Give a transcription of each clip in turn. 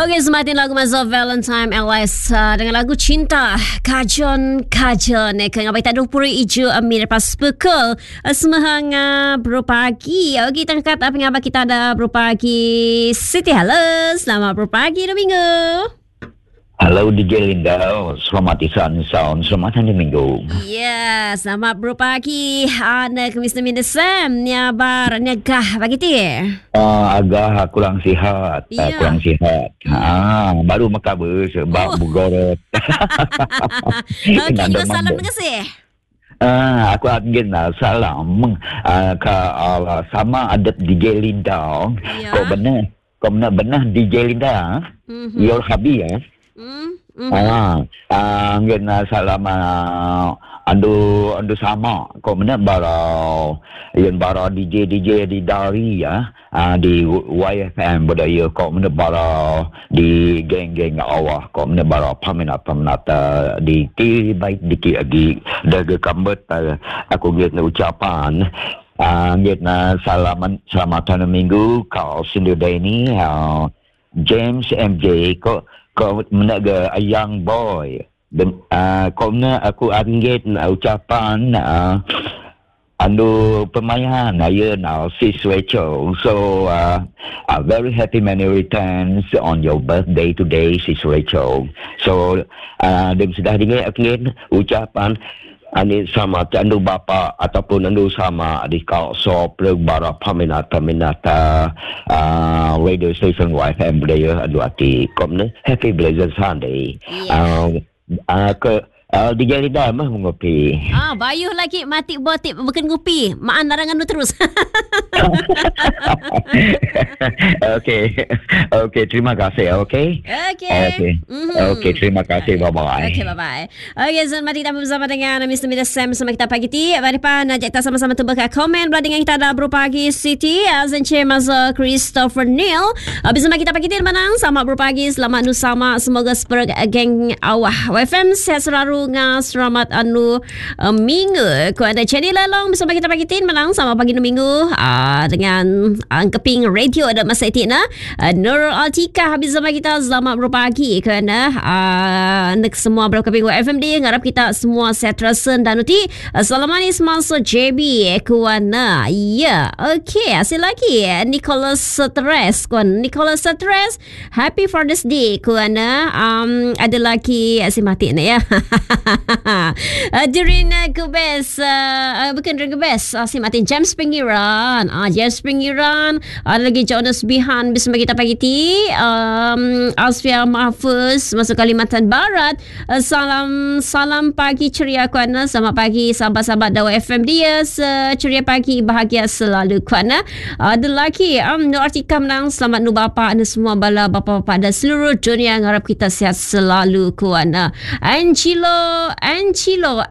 Okey, sematin lagu masa Valentine LS dengan lagu Cinta Kajon Kang abai tak 20 ijo amir pas pukul semahang berpagi. Okey, kita angkat apa ngabak kita ada berpagi. Siti halo, selamat berpagi Domingo. Halo DJ Linda, selamat sound, selamat hari Minggu. Ya, selamat berpagi. Ana Kamis Minda Sam, nyabar nyegah pagi ti. Agak kurang sihat, kurang sihat. Baru makabar sebab bugorot. Okey, kita salam dengan sih. Aku ingin salam ke sama adat DJ Linda. Kau benar DJ Linda. Your hubby ya. Ngin salam andu sama kau mana bara DJ di dari ya di YFM budaya kau mana bara di geng awah kau mana bara peminat di baik dikit lagi daga kambet aku ngin ucapan ngin selamat hari Minggu kau sendiri ini James MJ kau menaga a young boy dan kau aku angin ucapan anu pemayan ayo now sis Rachel so a very happy many returns on your birthday today sis Rachel so dan sudah dengar angin ucapan ani sama andu bapa ataupun andu sama adik kau so bara peminat radio station YFM budaya adu ati komne happy blessed Sunday. Ke DJ Linda mah mengopi. Bayuh lagi mati botik bukan ngopi. Maan larangan lu terus. Okey, terima kasih. Okey, terima kasih. Bye-bye. Okey, bye-bye. Okey, selamat kita bersama dengan Mr. Mida Sam sama kita pagi ti. Baripan ajak kita sama-sama tubuh ke komen belah dengan kita ada berpagi Siti Azanche Masa Christopher Neil. Bersama kita pagi ti menang sama berpagi selamat nu sama semoga seperti geng awah WFM sehat selalu selamat minggu. Ku ada Jenny Lalong bersama kita pagi tin menang sama pagi minggu dengan Keping Radio ada masa itina Nur Altika habis bersama kita selamat berpagi kerana nak semua berkeping FMD ngarap kita semua sehat tersen dan uti salam manis masa JB kuana ya okey asyik lagi Nicholas Stress happy Father's Day kuana ada lagi asyik mati ni ya. During Gubes bukan during Gubes si Martin James Pengiran ada lagi Jonas Bihan bersama kita pagi ti Asfia Mahfuz masuk Kalimantan Barat salam pagi ceria kuana selamat pagi sahabat-sahabat Dawa FM dia ceria pagi bahagia selalu kuana ada lagi Nur Artika menang selamat nu bapa anda semua bala bapa-bapa dan seluruh dunia ngarap kita sihat selalu kuana Angelo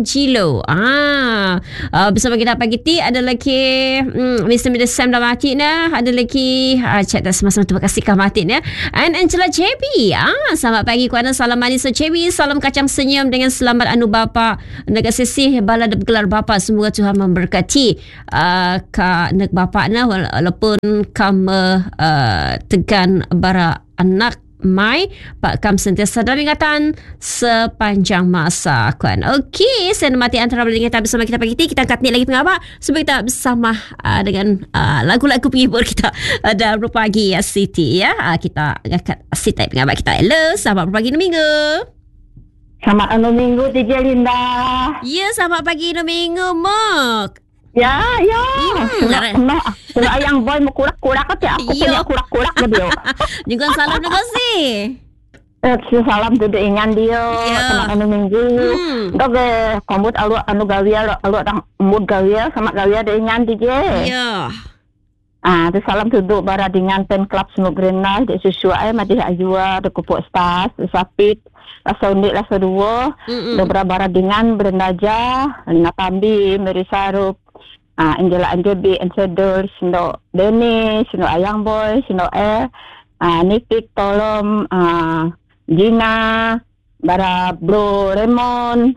bersama kita pagi ti ada lagi Mr. Mida Sam dah mati nah ada lagi chat dah sama-sama terima kasih kah mati ya and Angela JB selamat pagi kuana salam manis JB salam kacang senyum dengan selamat anu bapa naga sesi bala de gelar bapa semoga Tuhan memberkati ka nak bapa nah walaupun kamu tegan bara anak Mai Pak Kam sentiasa dalam ingatan sepanjang masa kan. Okey, saya mati antara dengan kita bersama kita pagi ni kita angkat ni lagi pengabak supaya kita bersama dengan lagu-lagu penghibur kita ada berpagi ya Siti ya. Kita angkat Siti pengabak kita. Hello, selamat berpagi minggu. Selamat minggu DJ Linda. Ya, selamat pagi minggu Mak. Ya. Kalau ayang boy mau kurak-kurak aja aku punya kurak-kurak dia. Juga salam juga sih. Salam tu dengan dia. Selamat minggu. Doge kombut anu gawia mood gawia sama gawia dengan DJ. Ya. Tu salam duduk bara dengan pen club semua Grena de sesuai mati ajua de kupuk stas sapit rasa unik rasa dua beberapa dengan berendaja natambi merisarup Angela Anjebi Ansedul Sino Dennis Sino Ayang Boy Sino Nipik Tolom Gina bara Bro Raymond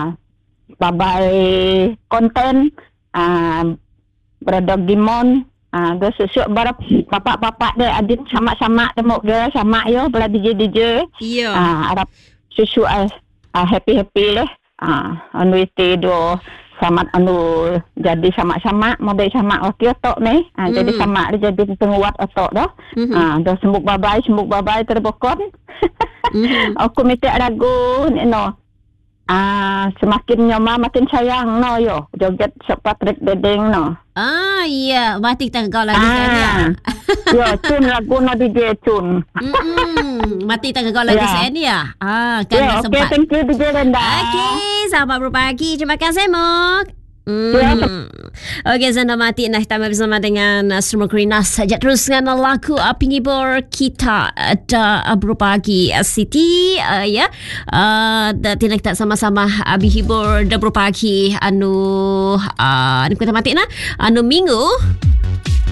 Babai Konten Brother Gimon Dah susuk bara bapak-bapak dia adin sama-sama temu dia sama yo bela DJ. Iya. Arab susuk happy-happy leh. Anu itu do sama anu jadi sama-sama model sama okey otok ni. Jadi sama dia jadi penguat otok dah. Dah sembuk babai terbokon. Aku minta lagu ni no. Semakin nyoma makin sayang no yo. Joget Patrick Dedeng no. Iya, mati tangkau lagi kan ya. Yo, cun lagu no DJ cun. Mati tangkau lagi sen ya. Kan sempat. Okay, thank you DJ Renda. Okay, selamat berpagi. Terima kasih Mok. Okey, Zana mati nak kita bersama dengan Semua Krinas saja terus dengan lagu penghibur kita ada berpagi Siti ya. Tidak kita sama-sama berhibur dah berpagi anu kita mati anu minggu